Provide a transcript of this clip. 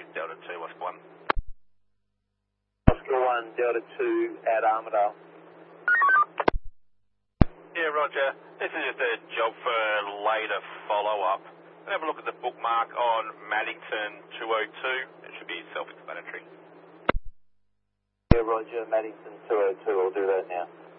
Delta 2, Oscar 1. Oscar 1, Delta 2 at Armidale. Yeah, Roger. This is just a job for later follow-up. Have a look at the bookmark on Maddington 202. It should be self-explanatory. Yeah, Roger, Maddington 202, I'll do that now.